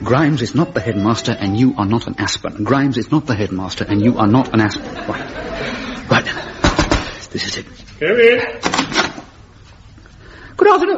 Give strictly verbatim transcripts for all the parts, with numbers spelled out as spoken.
Grimes is not the headmaster and you are not an aspirant. Grimes is not the headmaster and you are not an aspirant. Right. Right then. This is it. Come in. Good afternoon.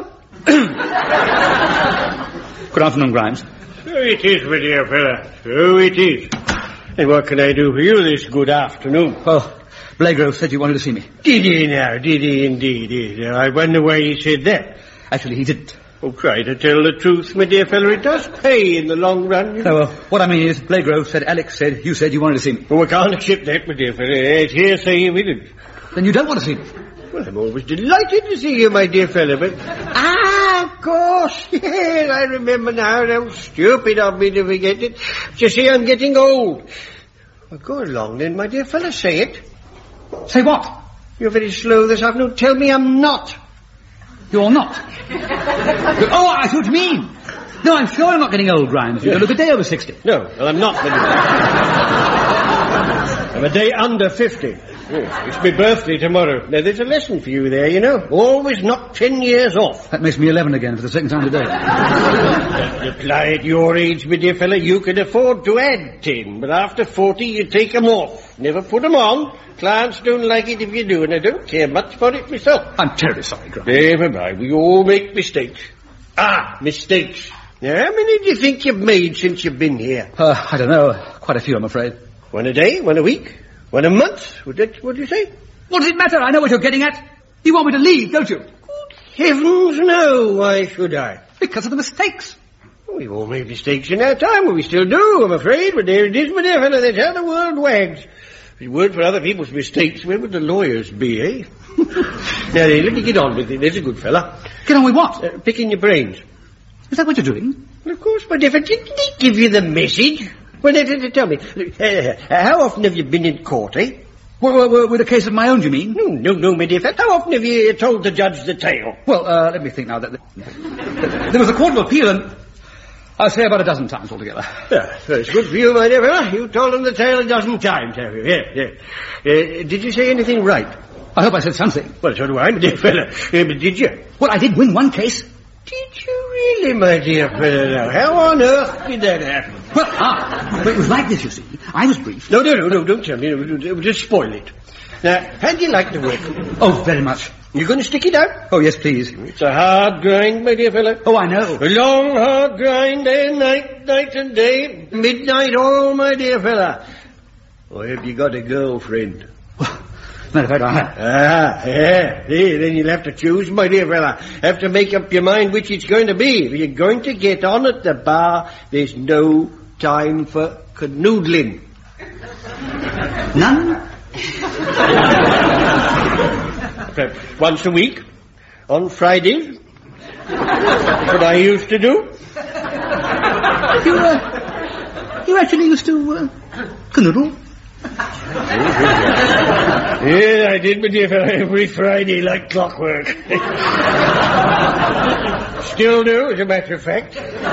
Good afternoon, Grimes. So it is, my dear fella. So it is. And what can I do for you this good afternoon? Well, Blagrove said you wanted to see me. Did he now? Did he indeed? Did he? I wonder why he said that. Actually, he didn't. Oh, try to tell the truth, my dear fellow. It does pay in the long run. You know. No, well, what I mean is, Blagrove said, Alex said, you said you wanted to see me. Well, we can't accept that, my dear fellow. It's hearsay evidence. Then you don't want to see me. Well, I'm always delighted to see you, my dear fellow, but... Ah, of course. Yes, I remember now. How stupid of me to forget it. But you see, I'm getting old. Well, go along then, my dear fellow. Say it. Say what? You're very slow this afternoon. Tell me I'm not. You're not. Oh, I see what you mean. No, I'm sure I'm not getting old, Grimes. You look a day over sixty. No, well, I'm not. I'm a day under fifty. Yes, it's my birthday tomorrow. Now, there's a lesson for you there, you know. Always knock ten years off. That makes me eleven again for the second time today. Apply at your age, my dear fellow, you can afford to add ten, but after forty, you take 'em off. Never put 'em on. Clients don't like it if you do, and I don't care much for it myself. I'm terribly sorry, Grimes. Never mind, we all make mistakes. Ah, mistakes. Now, how many do you think you've made since you've been here? Uh, I don't know. Quite a few, I'm afraid. One a day, one a week, one a month? Would that, what do you say? What does it matter? I know what you're getting at. You want me to leave, don't you? Good heavens, no. Why should I? Because of the mistakes. Oh, we've all made mistakes in our time, well, we still do, I'm afraid, but there it is, my dear fellow, that's how the world wags. If it weren't for other people's mistakes, where would the lawyers be, eh? Now then, let me get on with it, there's a good fella. Get on with what? Uh, picking your brains. Is that what you're doing? Well, of course, my dear fellow, didn't he give you the message? Well, uh, uh, tell me, uh, how often have you been in court, eh? Well, well, with a case of my own, do you mean? No, no, no, my dear fellow. How often have you told the judge the tale? Well, uh, let me think now. That there was a court of appeal, and I'll say about a dozen times altogether. Yeah, that's good for you, my dear fellow. You told him the tale a dozen times, have you? Yeah, yeah. Uh, did you say anything right? I hope I said something. Well, so do I, my dear fellow. Uh, but did you? Well, I did win one case. Did you really, my dear fellow? Now, how on earth did that happen? Well, ah, but it was like this, you see. I was briefed. No, no, no, no, don't tell me. It would, it would just spoil it. Now, how'd you like the work? Oh, very much. You going to stick it out? Oh, yes, please. It's a hard grind, my dear fellow. Oh, I know. A long, hard grind, day and night, night and day, midnight, oh, my dear fellow. Or have you got a girlfriend? Well, matter of fact, I have. Ah, yeah. See, then you'll have to choose, my dear fella. Have to make up your mind which it's going to be. If you're going to get on at the bar, there's no time for canoodling. None? Once a week, on Fridays. That's what I used to do. You, uh, you actually used to, uh, canoodle? Yeah, I did, my dear fellow, every Friday like clockwork. Still do, as a matter of fact.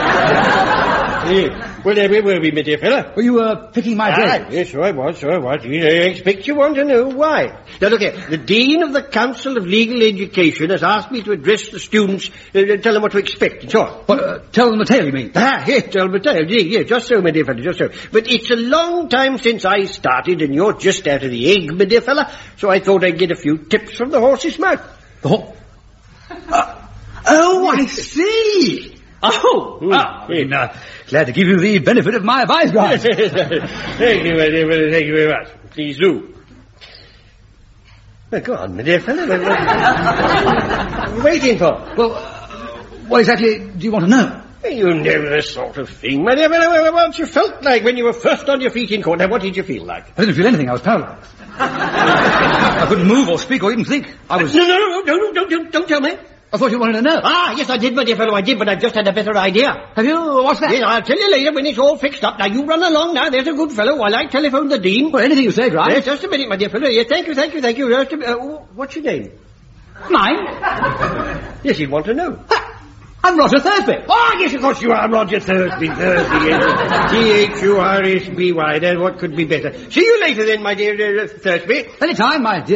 Yeah. Well, there we were, my dear fellow. Were you, uh, picking my brains? Ah, yes, so I was, so I was. I expect you want to know why. Now, look here. The Dean of the Council of Legal Education has asked me to address the students, uh, tell them what to expect and so on. Well, uh, tell them the tale, you mean? Ah, yes, tell them the tale. Yeah, yeah, just so, my dear fellow, just so. But it's a long time since I started, and you're just out of the egg, my dear fellow, so I thought I'd get a few tips from the horse's mouth. The horse? Uh, oh, I see! Oh, Hmm. well, I mean, uh, glad to give you the benefit of my advice, guys. Thank you, my dear fellow, thank you very much. Please do. Well, go on, my dear fellow. What are you waiting for? Well, uh, what exactly do you want to know? You know this sort of thing, my dear fellow. What you felt like when you were first on your feet in court. Now, what did you feel like? I didn't feel anything. I was paralyzed. I couldn't move or speak or even think. I was... No, no, no, no, no, don't, don't, don't tell me. I thought you wanted to know. Ah, yes, I did, my dear fellow, I did, but I've just had a better idea. Have you? What's that? Yes, I'll tell you later when it's all fixed up. Now, you run along now. There's a good fellow while I telephone the Dean. Well, anything you say, right? Yes, just a minute, my dear fellow. Yes, thank you, thank you, thank you. Just a, uh, what's your name? Mine? Yes, he'd want to know. Ha! I'm Roger Thursby. Oh, yes, of course you are, Roger Thursby. Thursby, yes. T H U R S B Y. Then what could be better? See you later then, my dear uh, Thursby. Any time, my dear.